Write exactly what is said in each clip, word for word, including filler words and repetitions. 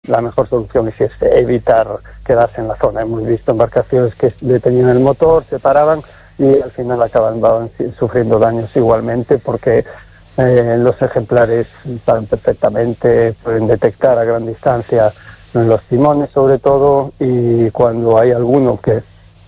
la mejor solución es este, evitar quedarse en la zona. Hemos visto embarcaciones que detenían el motor, se paraban y al final acababan sufriendo daños igualmente, porque eh, los ejemplares saben perfectamente, pueden detectar a gran distancia los timones sobre todo, y cuando hay alguno que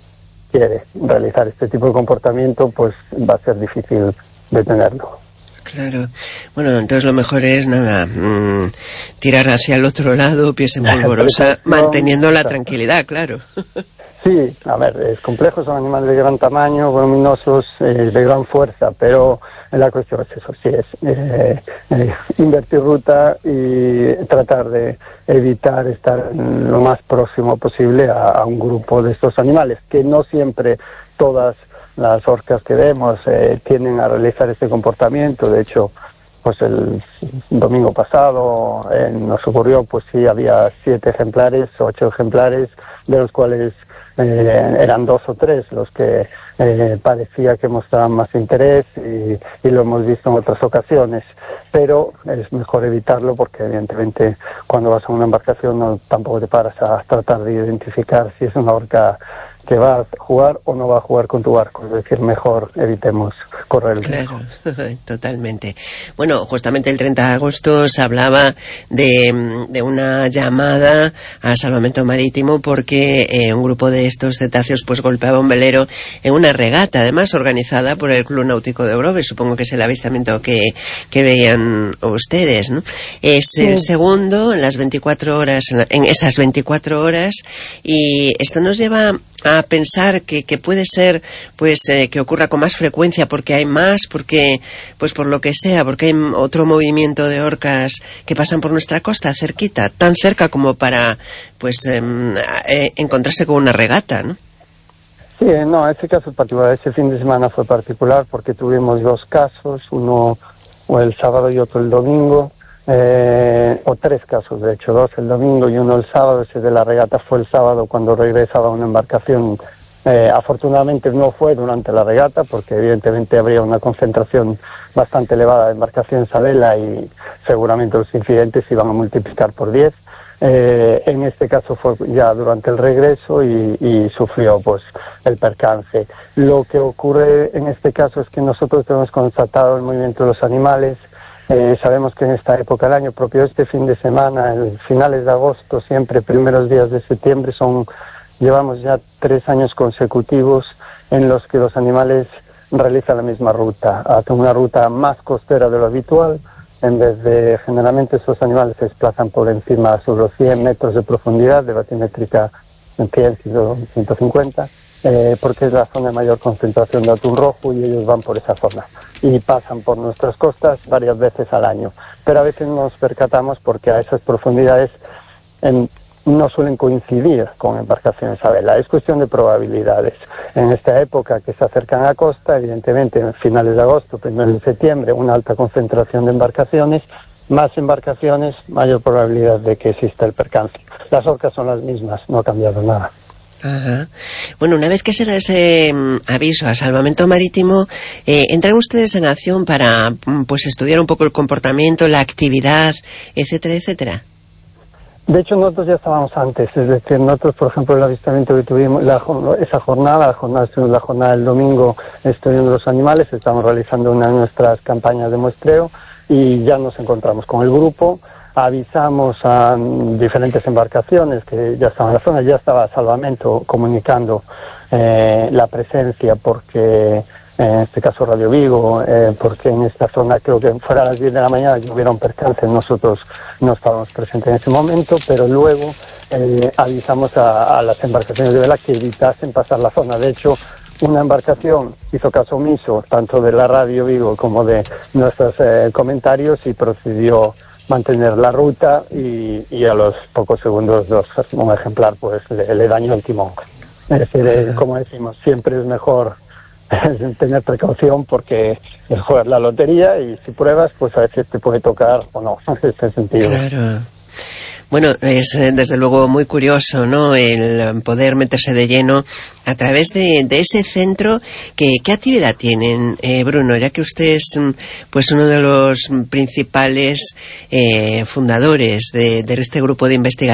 quiere realizar este tipo de comportamiento, pues va a ser difícil detenerlo. Claro. Bueno, entonces lo mejor es, nada, mmm, tirar hacia el otro lado, pies en polvorosa, manteniendo la tranquilidad, claro. Sí, a ver, es complejo, son animales de gran tamaño, voluminosos, eh, de gran fuerza, pero la cuestión es eso, sí, es eh, eh, invertir ruta y tratar de evitar estar lo más próximo posible a, a un grupo de estos animales, que no siempre todas las orcas que vemos eh, tienden a realizar este comportamiento. De hecho, pues el domingo pasado eh, nos ocurrió, pues sí, había siete ejemplares, ocho ejemplares, de los cuales eh, eran dos o tres los que eh, parecía que mostraban más interés, y, y lo hemos visto en otras ocasiones, pero es mejor evitarlo, porque evidentemente cuando vas a una embarcación no tampoco te paras a tratar de identificar si es una orca que va a jugar o no va a jugar con tu barco. Es decir, mejor evitemos correr el riesgo. Claro, totalmente. Bueno, justamente el treinta de agosto se hablaba de, de una llamada a salvamento marítimo porque eh, un grupo de estos cetáceos pues golpeaba un velero en una regata, además organizada por el Club Náutico de Grove. Supongo que es el avistamiento que, que veían ustedes, ¿no? Es sí. El segundo en las veinticuatro horas, en esas veinticuatro horas, y esto nos lleva a pensar que, que puede ser pues eh, que ocurra con más frecuencia porque hay más, porque pues por lo que sea, porque hay otro movimiento de orcas que pasan por nuestra costa cerquita, tan cerca como para pues eh, eh, encontrarse con una regata, ¿no? Sí, no, este caso particular, ese fin de semana fue particular porque tuvimos dos casos, uno el sábado y otro el domingo. Eh, o tres casos, de hecho, dos el domingo y uno el sábado. Ese de la regata fue el sábado cuando regresaba una embarcación. Eh, afortunadamente no fue durante la regata, porque evidentemente habría una concentración bastante elevada de embarcaciones a vela y seguramente los incidentes iban a multiplicar por diez. Eh, en este caso fue ya durante el regreso y, y sufrió pues el percance. Lo que ocurre en este caso es que nosotros tenemos constatado el movimiento de los animales. Eh, sabemos que en esta época del año, propio este fin de semana, en finales de agosto, siempre primeros días de septiembre, son llevamos ya tres años consecutivos en los que los animales realizan la misma ruta, hacen una ruta más costera de lo habitual. En vez de, generalmente estos animales se desplazan por encima sobre los cien metros de profundidad, de batimétrica en cien, ciento cincuenta, eh, porque es la zona de mayor concentración de atún rojo y ellos van por esa zona y pasan por nuestras costas varias veces al año. Pero a veces nos percatamos porque a esas profundidades en, no suelen coincidir con embarcaciones a vela. Es cuestión de probabilidades. En esta época que se acercan a costa, evidentemente en finales de agosto, primeros de septiembre, una alta concentración de embarcaciones, más embarcaciones, mayor probabilidad de que exista el percance. Las orcas son las mismas, no ha cambiado nada. Ajá. Bueno, una vez que se da ese um, aviso a salvamento marítimo, eh, ¿entran ustedes en acción para pues estudiar un poco el comportamiento, la actividad, etcétera, etcétera? De hecho, nosotros ya estábamos antes, es decir, nosotros, por ejemplo, el avistamiento que tuvimos, la, esa jornada, la jornada, la jornada del domingo, estudiando los animales, estamos realizando una de nuestras campañas de muestreo y ya nos encontramos con el grupo. Avisamos a diferentes embarcaciones que ya estaban en la zona, ya estaba Salvamento comunicando eh, la presencia, porque en este caso Radio Vigo, eh, porque en esta zona creo que fuera a las diez de la mañana que hubiera un percance, nosotros no estábamos presentes en ese momento, pero luego eh, avisamos a, a las embarcaciones de vela que evitasen pasar la zona. De hecho, una embarcación hizo caso omiso tanto de la Radio Vigo como de nuestros eh, comentarios y procedió mantener la ruta y, y a los pocos segundos dos, un ejemplar pues le, le dañó el timón. Es decir, eh, como decimos, siempre es mejor tener precaución porque es jugar la lotería y si pruebas pues a veces te puede tocar o no, en ese sentido. Claro. Bueno, es desde luego muy curioso, ¿no?, el poder meterse de lleno a través de, de ese centro. Que, ¿Qué actividad tienen, eh, Bruno? Ya que usted es pues uno de los principales eh, fundadores de, de este grupo de investigación.